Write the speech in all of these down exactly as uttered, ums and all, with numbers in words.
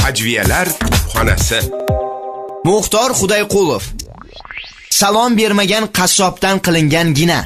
Ajviyalar xonasi. Muxtor Xudayqulov. Salom bermagan qassobdan qilingan gina.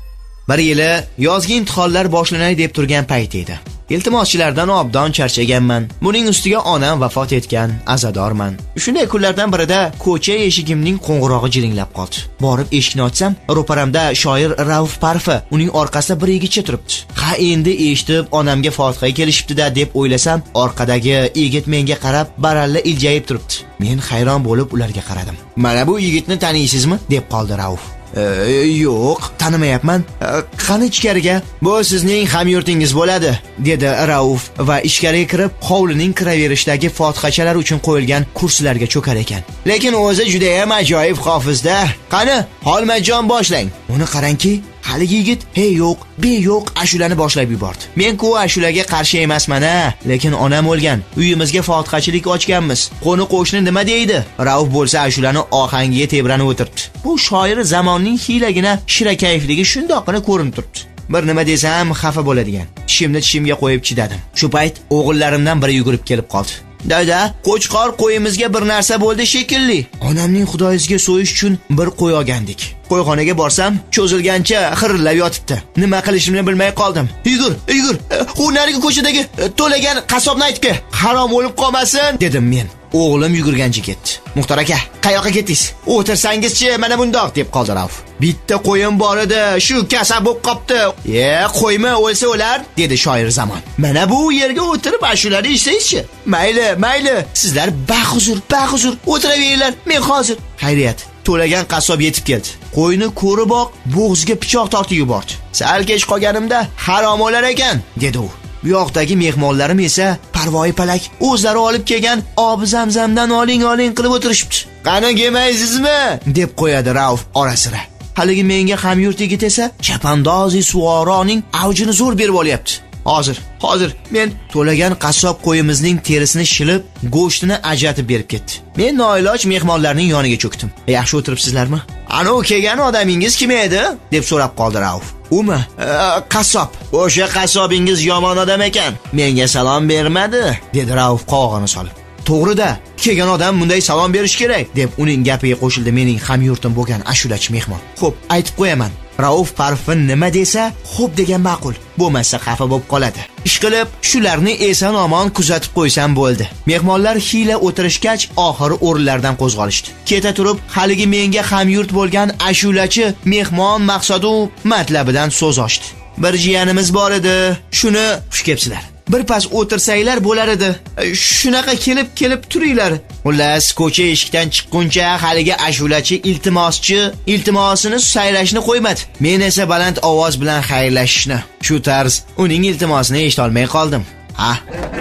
Bir yili yozgi imtihonlar boshlanay deb turgan payt edi. Iltimoschilardan obdon charchaganman. Buning ustiga onam vafot etgan, azadorman. Shunday kunlardan birida ko'cha eshigimning qo'ng'irog'i jiringlab qoldi. Borib eshikni ochsam, ro'paramda shoir Rauf Parfi, uning orqasida bir yigitcha turibdi. Ha, endi eshitib onamga fotiha kelishibdi-da deb o'ylasam, orqadagi yigit menga qarab baralla iljayib turibdi. Men hayron bo'lib ularga qaradim. "Mana bu yigitni taniysizmi?" deb qoldi Rauf. E, yo'q, tanimayapman. E, qani ichkariga. Bu sizning hamyurtingiz bo'ladi, dedi Rauf va ichkariga kirib, hovlining kiraverishdagi fotihachalar uchun qo'yilgan kursilarga cho'kar ekan. Lekin o'zi juda ham ajoyib hofizda. Qani, Holmatjon boshlang. Uni qarangki, haligi yigit hey yo'q, be yo'q ashulani boshlab yubordi. Men-ku ashulaga qarshi emasman-a, lekin onam o'lgan. Uyimizga fotihachilik ochganmiz. Qo'ni qo'shni nima deydi? Rauf bo'lsa ashulani ohangiga tebranib o'tirdi. Bu shoir zamonning hiylagina shira kayfligi shundoqqina ko'rinib turibdi. Bir nima desam xafa bo'ladigan. Tishimni tishimga qo'yib chidadim. Shu payt o'g'illarimdan biri yugurib kelib qoldi. "Dada, qo'chqor qo'yimizga bir narsa bo'ldi shekilli. Onamning xudoyisiga so'yish uchun bir qo'y olgandik. Qo'yxonaga borsam, cho'zilgancha xirillab yotibdi. Nima qilishimni bilmay qoldim. Yugur, yugur, u narigi ko'chadagi to'lagan qassobni aytib, harom o'lib qolmasin", dedim men. O'g'lim yugurgancha ketdi. "Muxtor aka, qayoqqa ketdingiz? O'tirsangizchi, mana bundoq", deb qoldi Rauf. "Bitta qo'yim bor edi, shu kasab bo'lib qopti." "Ye, qo'yma o'lsa o'lar", dedi shoir zamon. "Mana bu yerga o'tirib ashulani eshitsangizchi. Mayli, mayli, sizlar bahuzur, bahuzur o'tiraveringlar, men hozir." Xayriyat, to'lagan qassob yetib keldi. Qo'yni ko'riboq bo'g'ziga pichoq tortib yubordi. "Sal kech qolganimda harom o'lar ekan", dedi u. Bu yoqdagi mehmonlarim esa parvoyi palak o'zlari olib kelgan obi zamzamdan oling oling qilib o'tirishibdi. "Qani yemaysizmi?" deb qo'yadi Rauf orasira. Haligi menga hamyurt yigit esa chapandozi suvaroning avjini zo'r berib olyapti. Hozir, hozir men to'lagan qassob qo'yimizning terisini shilib, go'shtini ajratib berib ketdi. Men noiloj mehmonlarning yoniga cho'kdim. "Yaxshi o'tiribsizlarmi? Ana u kelgan odamingiz kim edi?" deb so'rab qoldi Rauf. "Umi, e, qassob. O'sha qassobingiz yomon odam ekan. Menga salom bermadi", dedi Rauf qovog'ini solib. "To'g'ri-da, kelgan odam bunday salom berish kerak", deb uning gapiga qo'shildi mening hamyurtim bo'lgan ashulachi mehmon. "Xo'p, aytib qo'yaman. Rauf Parfi nima desa, xo'p degan ma'qul. Bo'lmasa xafa bo'lib qoladi. Ishqilib, shularni eson-omon kuzatib qo'ysam bo'ldi." Mehmonlar hiyla o'tirishgach, oxiri o'rinlardan qo'zg'olishdi. Keta turib, haligi menga hamyurt bo'lgan ashulachi mehmon maqsadu matlabidan so'z ochdi. "Bir jiyanimiz bor edi. Shuni xush kelibsizlar. Bir pas o'tirsanglar bo'lar edi. Shunaqa kelib-kelib turinglar." Xullas, ko'cha eshikdan chiqquncha haligi ashulachi iltimoschi iltimosini sayrashni qo'ymadi. Men esa baland ovoz bilan xayrlashishni. Shu tarz uning iltimosini eshita olmay qoldim. Ha